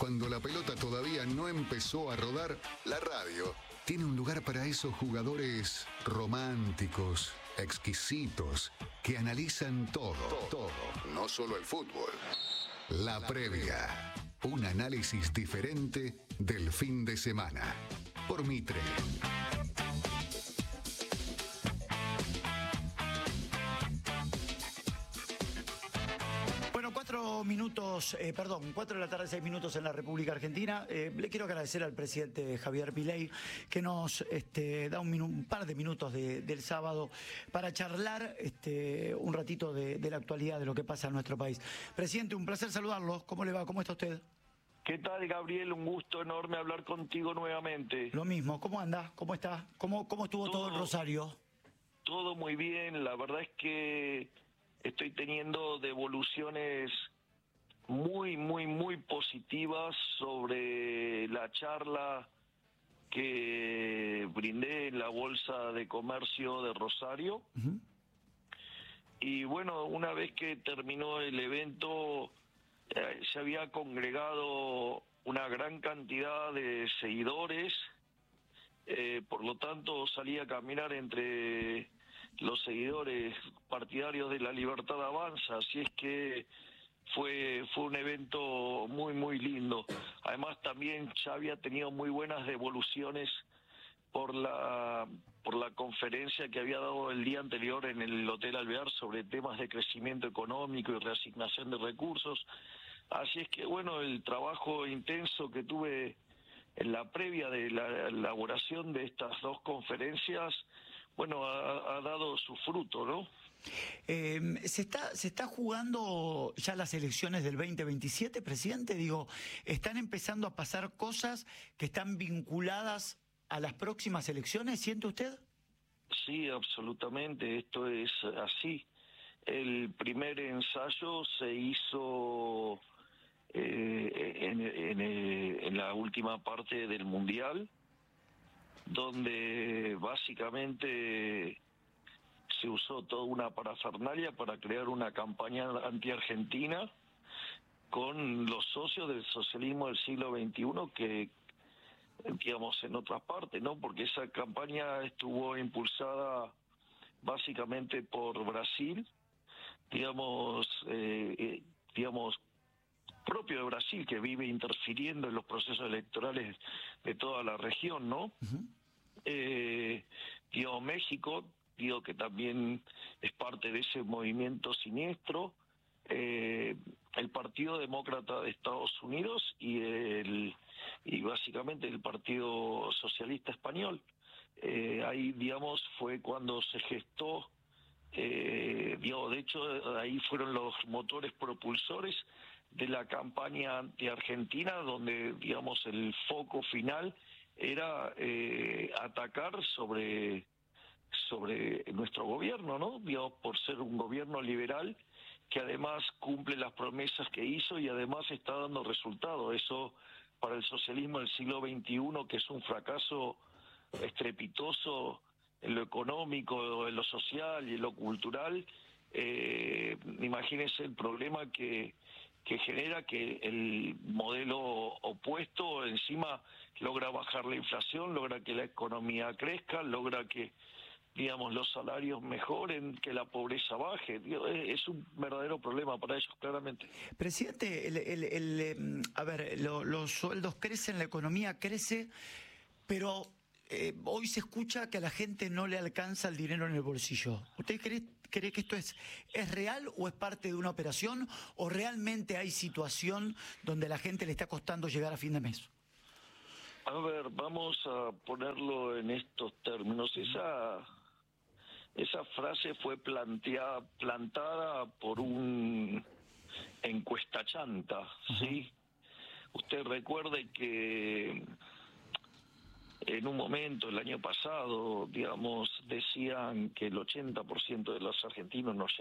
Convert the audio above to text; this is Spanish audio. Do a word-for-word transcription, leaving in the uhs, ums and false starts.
Cuando la pelota todavía no empezó a rodar, la radio tiene un lugar para esos jugadores románticos, exquisitos, que analizan todo, todo, no solo el fútbol. La previa, un análisis diferente del fin de semana. Por Mitre. Cuatro minutos, eh, perdón, cuatro de la tarde, seis minutos en la República Argentina. Eh, le quiero agradecer al presidente Javier Milei que nos este, da un, minu un par de minutos de, del sábado para charlar este, un ratito de, de la actualidad, de lo que pasa en nuestro país. Presidente, un placer saludarlo. ¿Cómo le va? ¿Cómo está usted? ¿Qué tal, Gabriel? Un gusto enorme hablar contigo nuevamente. Lo mismo. ¿Cómo anda? ¿Cómo está? ¿Cómo, cómo estuvo todo, todo en Rosario? Todo muy bien. La verdad es que estoy teniendo devoluciones muy, muy, muy positivas sobre la charla que brindé en la Bolsa de Comercio de Rosario. Uh-huh. Y bueno, una vez que terminó el evento, eh, se había congregado una gran cantidad de seguidores, eh, por lo tanto salí a caminar entre los seguidores partidarios de La Libertad Avanza, así es que fue fue un evento muy muy lindo. Además también ya había tenido muy buenas devoluciones por la por la conferencia que había dado el día anterior en el Hotel Alvear sobre temas de crecimiento económico y reasignación de recursos. Así es que bueno, el trabajo intenso que tuve en la previa de la elaboración de estas dos conferencias, bueno, ha, ha dado su fruto, ¿no? Eh, ¿se está se está jugando ya las elecciones del veinte veintisiete, presidente? Digo, ¿están empezando a pasar cosas que están vinculadas a las próximas elecciones, siente usted? Sí, absolutamente, esto es así. El primer ensayo se hizo eh, en, en, en la última parte del Mundial, donde básicamente se usó toda una parafernalia para crear una campaña anti-argentina con los socios del socialismo del siglo veintiuno que, digamos, en otras partes, ¿no? Porque esa campaña estuvo impulsada básicamente por Brasil, digamos, eh, eh, digamos, propio de Brasil, que vive interfiriendo en los procesos electorales de toda la región, ¿no? Uh-huh. eh, digamos, México, digo que también es parte de ese movimiento siniestro, eh, el Partido Demócrata de Estados Unidos y el y básicamente el Partido Socialista Español. Eh, ahí, digamos, fue cuando se gestó, eh, digamos, de hecho, ahí fueron los motores propulsores de la campaña anti-argentina, donde, digamos, el foco final era eh, atacar sobre sobre nuestro gobierno, ¿no? Digamos, por ser un gobierno liberal que además cumple las promesas que hizo y además está dando resultados. Eso para el socialismo del siglo veintiuno, que es un fracaso estrepitoso en lo económico, en lo social y en lo cultural, eh, imagínense el problema que que genera que el modelo opuesto encima logra bajar la inflación, logra que la economía crezca, logra que, digamos, los salarios mejoren, que la pobreza baje. Es un verdadero problema para ellos, claramente. Presidente, el, el, el, a ver, lo, los sueldos crecen, la economía crece, pero eh, hoy se escucha que a la gente no le alcanza el dinero en el bolsillo. ¿Usted cree, cree que esto es, es real o es parte de una operación, o realmente hay situación donde a la gente le está costando llegar a fin de mes? A ver, vamos a ponerlo en estos términos. Esa esa frase fue planteada, plantada por un encuesta chanta, ¿sí? Usted recuerde que en un momento, el año pasado, digamos, decían que el ochenta por ciento de los argentinos no